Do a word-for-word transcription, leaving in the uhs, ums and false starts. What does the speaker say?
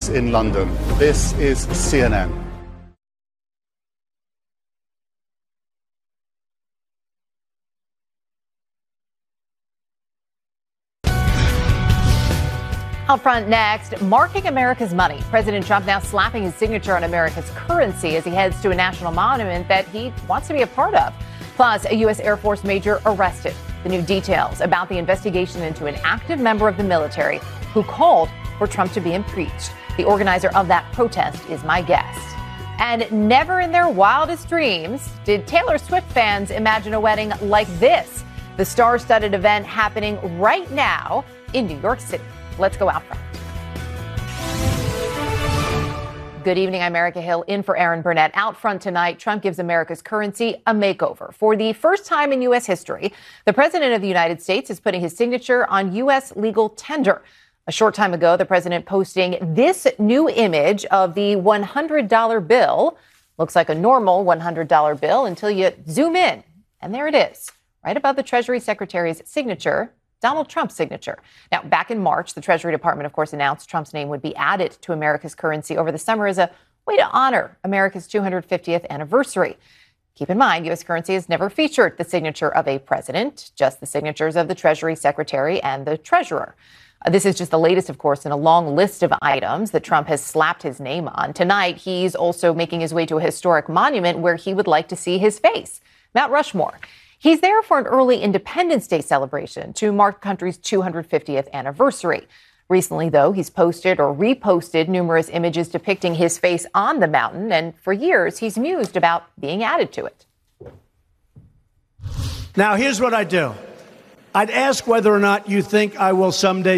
In London, this is C N N. Out front next, marking America's money. President Trump now slapping his signature on America's currency as he heads to a national monument that he wants to be a part of. Plus, a U S Air Force major arrested. The new details about the investigation into an active member of the military who called for Trump to be impeached. The organizer of that protest is my guest. And never in their wildest dreams did Taylor Swift fans imagine a wedding like this. The star-studded event happening right now in New York City. Let's go out front. Good evening, I'm Erica Hill, in for Aaron Burnett. Out front tonight, Trump gives America's currency a makeover. For the first time in U S history, the president of the United States is putting his signature on U S legal tender. A short time ago, the president posting this new image of the one hundred dollar bill. Looks like a normal one hundred dollar bill until you zoom in. And there it is, right above the Treasury Secretary's signature, Donald Trump's signature. Now, back in March, the Treasury Department, of course, announced Trump's name would be added to America's currency over the summer as a way to honor America's two hundred fiftieth anniversary. Keep in mind, U S currency has never featured the signature of a president, just the signatures of the Treasury Secretary and the Treasurer. Uh, this is just the latest, of course, in a long list of items that Trump has slapped his name on. Tonight, he's also making his way to a historic monument where he would like to see his face, Mount Rushmore. He's there for an early Independence Day celebration to mark the country's two hundred fiftieth anniversary. Recently, though, he's posted or reposted numerous images depicting his face on the mountain, and for years, he's mused about being added to it. Now, here's what I do. I'd ask whether or not you think I will someday